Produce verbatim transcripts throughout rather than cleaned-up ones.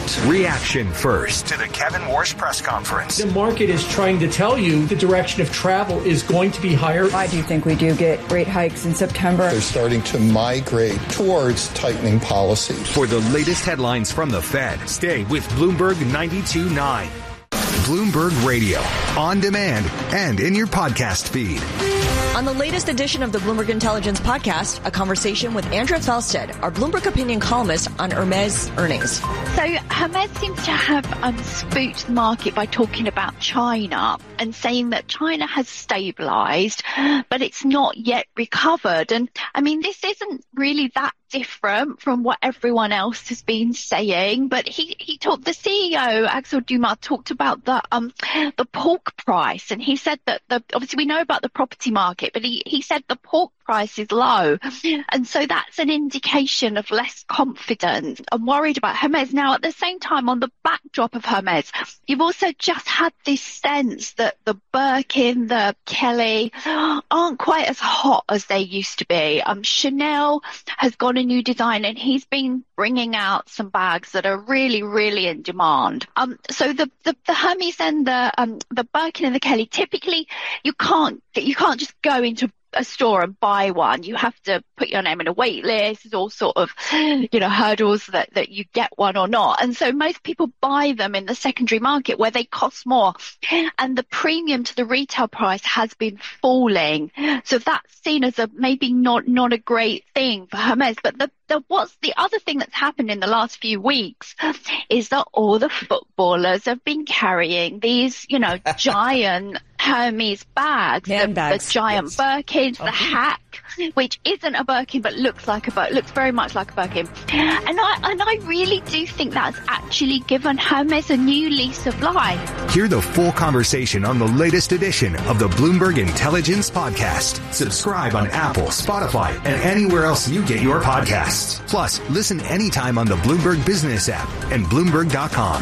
first. Reaction first to the Kevin Warsh press conference. The market is trying to tell you the direction of travel is going to be higher. I do think we do get rate hikes in September. They're starting to migrate towards tightening policy. For the latest headlines from the Fed, stay with Bloomberg ninety-two point nine. Bloomberg Radio, on demand and in your podcast feed. On the latest edition of the Bloomberg Intelligence Podcast, a conversation with Andrea Felstead, our Bloomberg opinion columnist on Hermes earnings. So Hermes seems to have um, spooked the market by talking about China and saying that China has stabilized, but it's not yet recovered. And I mean, this isn't really that different from what everyone else has been saying, but he, he talked, the C E O, Axel Dumas, talked about the, um, the pork price. And he said that the, obviously we know about the property market, but he, he said the pork price is low. And so that's an indication of less confidence. I'm worried about Hermes. Now, at the same time, on the backdrop of Hermes, you've also just had this sense that the Birkin, the Kelly aren't quite as hot as they used to be. Um, Chanel has gone a new design, and he's been bringing out some bags that are really, really in demand. Um, so the, the, the Hermes and the, um, the Birkin and the Kelly, typically you can't, you can't just go into a store and buy one. You have to put your name in a wait list. There's all sort of, you know, hurdles that, that you get one or not. And so most people buy them in the secondary market where they cost more. And the premium to the retail price has been falling. So that's seen as a maybe not, not a great thing for Hermes. But the, the what's the other thing that's happened in the last few weeks is that all the footballers have been carrying these, you know, giant Hermes bags, the, the giant yes. Birkins, the okay. Hack, which isn't a Birkin but looks like a Bir- looks very much like a Birkin, and I and I really do think that's actually given Hermes a new lease of life. Hear the full conversation on the latest edition of the Bloomberg Intelligence Podcast. Subscribe on Apple, Spotify, and anywhere else you get your podcasts. Plus, listen anytime on the Bloomberg Business app and Bloomberg dot com.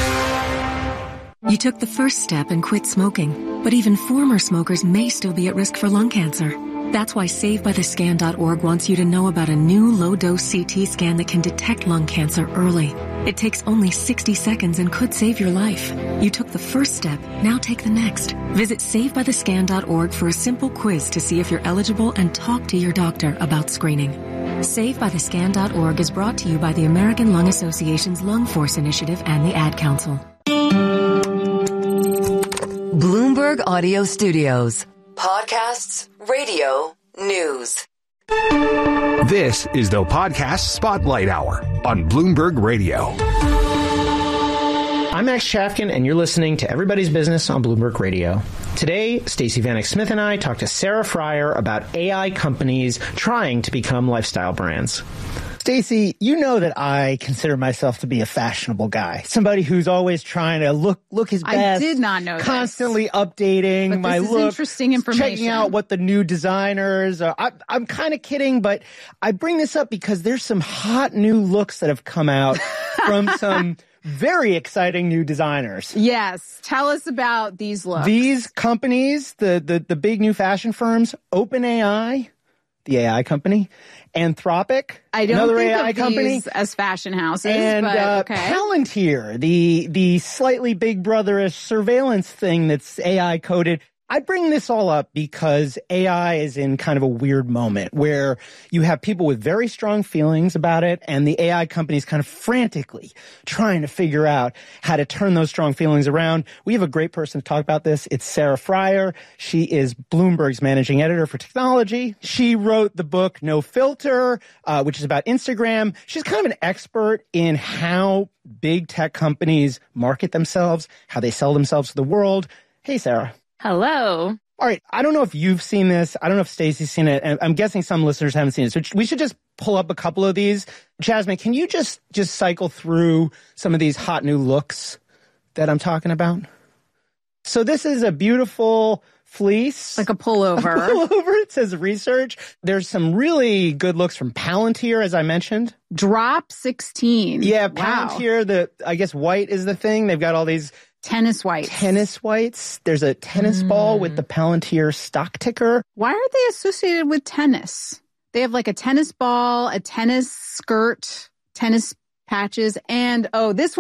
You took the first step and quit smoking, but even former smokers may still be at risk for lung cancer. That's why Save By The Scan dot org wants you to know about a new low-dose C T scan that can detect lung cancer early. It takes only sixty seconds and could save your life. You took the first step, now take the next. Visit Save By The Scan dot org for a simple quiz to see if you're eligible and talk to your doctor about screening. Save By The Scan dot org is brought to you by the American Lung Association's Lung Force Initiative and the Ad Council. Bloomberg Audio Studios. Podcasts, radio, news. This is the Podcast Spotlight Hour on Bloomberg Radio. I'm Max Chafkin, and you're listening to Everybody's Business on Bloomberg Radio. Today, Stacey Vanek Smith and I talked to Sarah Friar about A I companies trying to become lifestyle brands. Stacey, you know that I consider myself to be a fashionable guy, somebody who's always trying to look look his best. I did not know constantly this. updating but my this is look, interesting information. Checking out what the new designers are. I, I'm kind of kidding, but I bring this up because there's some hot new looks that have come out from some very exciting new designers. Yes. Tell us about these looks. These companies, the, the, the big new fashion firms, OpenAI, the A I company, Anthropic, I don't another think A I of company, these as fashion houses, and but uh, okay. Palantir, the the slightly Big Brotherish surveillance thing that's A I coded. I bring this all up because A I is in kind of a weird moment where you have people with very strong feelings about it, and the A I companies kind of frantically trying to figure out how to turn those strong feelings around. We have a great person to talk about this. It's Sarah Friar. She is Bloomberg's managing editor for technology. She wrote the book No Filter, uh, which is about Instagram. She's kind of an expert in how big tech companies market themselves, how they sell themselves to the world. Hey, Sarah. Hello. All right. I don't know if you've seen this. I don't know if Stacey's seen it. And I'm guessing some listeners haven't seen it. So we should just pull up a couple of these. Jasmine, can you just, just cycle through some of these hot new looks that I'm talking about? So this is a beautiful fleece. Like a pullover. A pullover. It says research. There's some really good looks from Palantir, as I mentioned. Drop sixteen. Yeah, wow. Palantir, the, I guess white is the thing. They've got all these tennis whites. Tennis whites. There's a tennis mm. ball with the Palantir stock ticker. Why are they associated with tennis? They have like a tennis ball, a tennis skirt, tennis patches, and oh, this